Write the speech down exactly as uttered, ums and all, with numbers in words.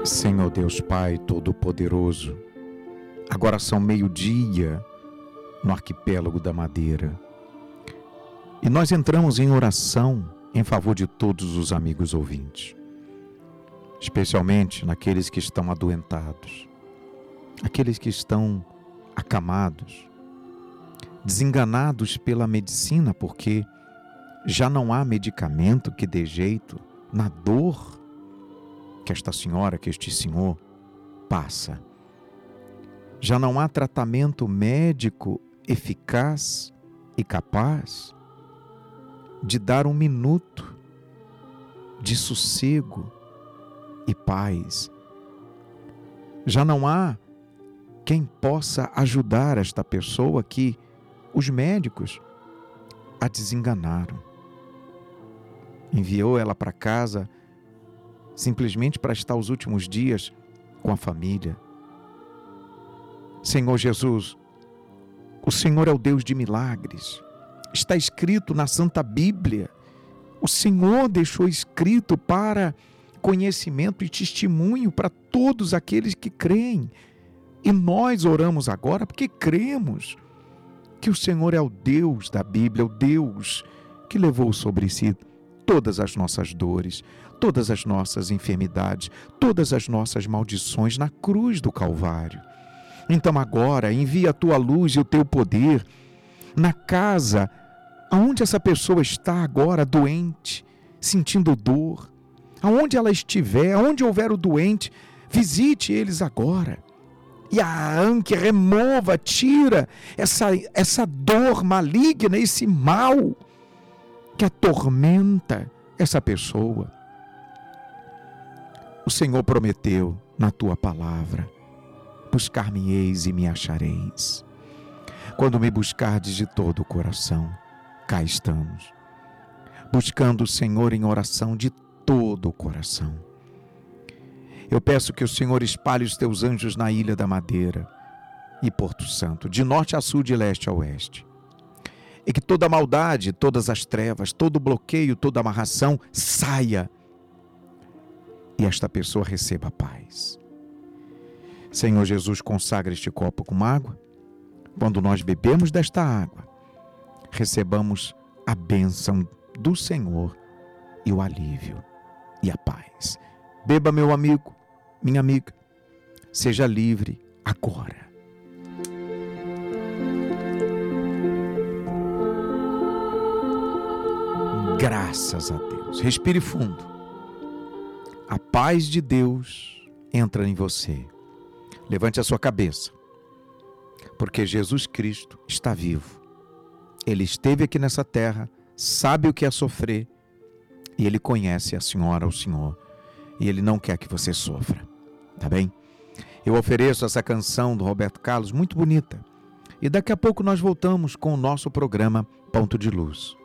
Senhor Deus Pai Todo-Poderoso, agora são meio-dia no arquipélago da Madeira e nós entramos em oração em favor de todos os amigos ouvintes, especialmente naqueles que estão adoentados, aqueles que estão acamados, desenganados pela medicina, porque já não há medicamento que dê jeito na dor que esta senhora, que este senhor passa. Já não há tratamento médico eficaz e capaz de dar um minuto de sossego e paz. Já não há quem possa ajudar esta pessoa que os médicos a desenganaram. Enviou ela para casa simplesmente para estar os últimos dias com a família. Senhor Jesus, o Senhor é o Deus de milagres. Está escrito na Santa Bíblia. O Senhor deixou escrito para conhecimento e testemunho para todos aqueles que creem. E nós oramos agora porque cremos que o Senhor é o Deus da Bíblia, o Deus que levou sobre si todas as nossas dores, todas as nossas enfermidades, todas as nossas maldições na cruz do Calvário. Então agora envia a tua luz e o teu poder na casa aonde essa pessoa está agora doente, sentindo dor, aonde ela estiver, aonde houver o doente, visite eles agora e arranque, remova, tira essa, essa dor maligna, esse mal que atormenta essa pessoa. O Senhor prometeu na tua palavra: buscar-me-eis e me achareis. Quando me buscardes de todo o coração, cá estamos, buscando o Senhor em oração de todo o coração. Eu peço que o Senhor espalhe os teus anjos na Ilha da Madeira e Porto Santo, de norte a sul, de leste a oeste. E que toda maldade, todas as trevas, todo bloqueio, toda amarração saia e esta pessoa receba paz. Senhor Jesus, consagra este copo com água. Quando nós bebemos desta água, recebamos a bênção do Senhor e o alívio e a paz. Beba, meu amigo, minha amiga, seja livre agora. Graças a Deus. Respire fundo. A paz de Deus entra em você. Levante a sua cabeça, porque Jesus Cristo está vivo. Ele esteve aqui nessa terra, sabe o que é sofrer, e Ele conhece a senhora, o senhor, e Ele não quer que você sofra, tá bem? Eu ofereço essa canção do Roberto Carlos, muito bonita, e daqui a pouco nós voltamos com o nosso programa Ponto de Luz.